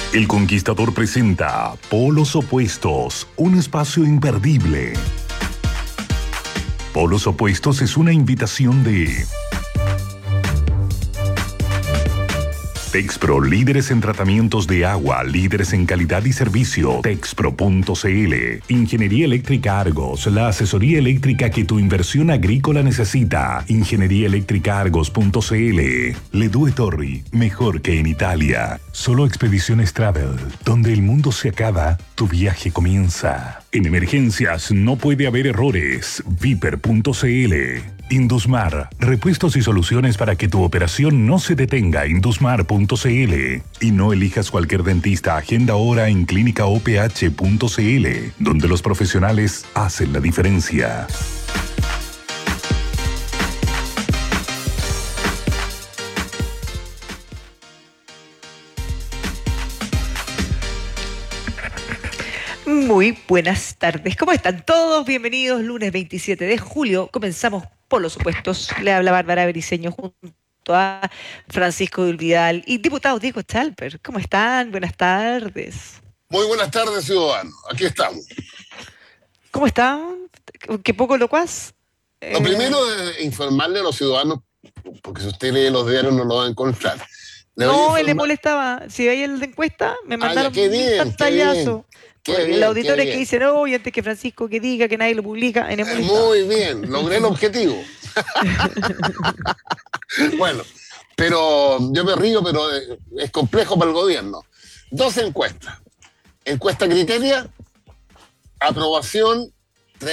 El Conquistador presenta Polos Opuestos, un espacio imperdible. Polos Opuestos es una invitación de Texpro, líderes en tratamientos de agua, líderes en calidad y servicio. Texpro.cl. Ingeniería Eléctrica Argos, la asesoría eléctrica que tu inversión agrícola necesita. Ingenieríaeléctricaargos.cl. Ledue Torri, mejor que en Italia. Solo Expediciones Travel, donde el mundo se acaba, tu viaje comienza. En emergencias no puede haber errores. Viper.cl. Indusmar, repuestos y soluciones para que tu operación no se detenga. Indusmar.cl. Y no elijas cualquier dentista, agenda ahora en clínicaoph.cl, donde los profesionales hacen la diferencia. Muy buenas tardes, ¿cómo están todos? Bienvenidos, lunes 27 de julio, comenzamos por los supuestos. Le habla Bárbara Briceño junto a Francisco Vidal y diputado Diego Chalper. ¿Cómo están? Buenas tardes. Muy buenas tardes, ciudadanos. Aquí estamos. ¿Cómo están? ¿Qué poco locuaz? Lo primero es informarle a los ciudadanos, porque si usted lee los diarios no lo va a encontrar. No, él le molestaba. Si veía la encuesta, me mandaron un pantallazo. El auditor que dice, no, y antes que Francisco que diga que nadie lo publica en el Muy bien, logré el objetivo. Bueno, pero yo me río, pero es complejo para el gobierno. Dos encuestas. Encuesta Criteria, aprobación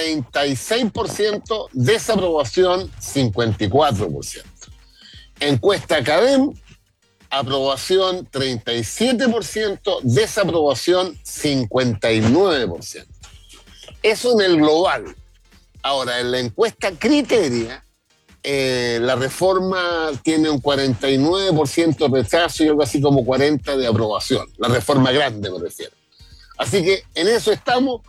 36%, desaprobación 54%. Encuesta Academ, aprobación 37%, desaprobación 59%. Eso en el global. Ahora, en la encuesta Criteria, la reforma tiene un 49% de rechazo y algo así como 40% de aprobación. La reforma grande, me refiero. Así que en eso estamos.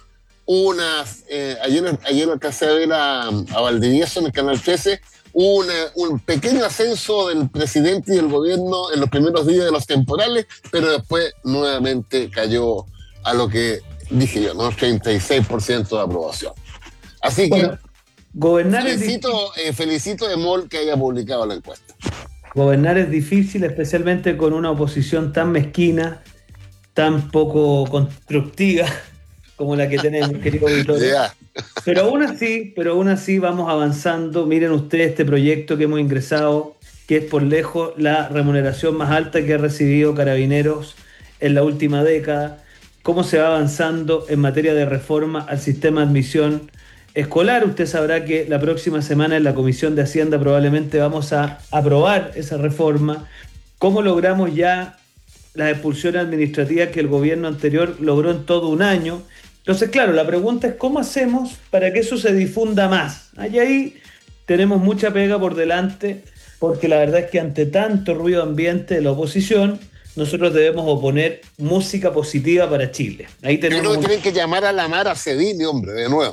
Ayer alcancé a ver a Valdivieso en el Canal 13, un pequeño ascenso del presidente y del gobierno en los primeros días de los temporales, pero después nuevamente cayó a lo que dije yo, ¿no? 36% de aprobación. Así que gobernar felicito a Emol que haya publicado la encuesta. Gobernar es difícil, especialmente con una oposición tan mezquina, tan poco constructiva como la que tenemos, querido Víctor. Yeah. Pero aún así vamos avanzando. Miren ustedes este proyecto que hemos ingresado, que es por lejos la remuneración más alta que ha recibido Carabineros en la última década. Cómo se va avanzando en materia de reforma al sistema de admisión escolar. Usted sabrá que la próxima semana en la Comisión de Hacienda probablemente vamos a aprobar esa reforma. Cómo logramos ya las expulsiones administrativas que el gobierno anterior logró en todo un año. Entonces, claro, la pregunta es ¿cómo hacemos para que eso se difunda más? Ahí tenemos mucha pega por delante, porque la verdad es que ante tanto ruido ambiente de la oposición, nosotros debemos oponer música positiva para Chile. Ahí tenemos. Yo creo que tienen que llamar a la Mara Cedini, hombre, de nuevo.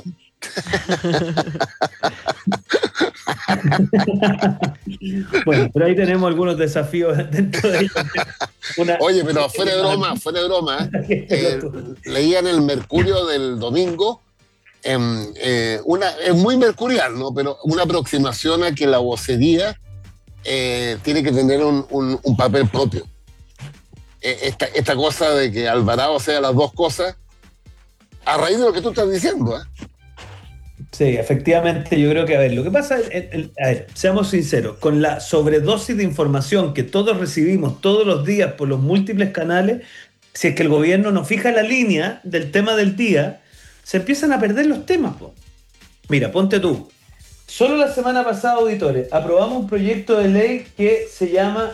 Bueno, pero ahí tenemos algunos desafíos dentro de ellos. Oye, pero fuera de broma, leía en el Mercurio del domingo, es muy mercurial, ¿no? Pero una aproximación a que la vocería tiene que tener un papel propio. Esta cosa de que Alvarado sea las dos cosas, a raíz de lo que tú estás diciendo, ¿eh? Sí, efectivamente, yo creo que, a ver, lo que pasa es, seamos sinceros, con la sobredosis de información que todos recibimos todos los días por los múltiples canales, si es que el gobierno no fija la línea del tema del día, se empiezan a perder los temas, po. Mira, ponte tú. Solo la semana pasada, auditores, aprobamos un proyecto de ley que se llama